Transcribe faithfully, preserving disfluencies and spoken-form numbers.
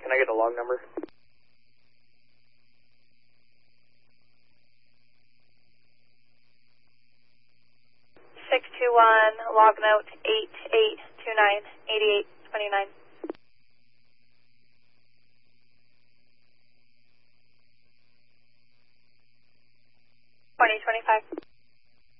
Can I get a log number? six two one, log note eight eight two nine, eighty-eight twenty-nine. twenty twenty-five.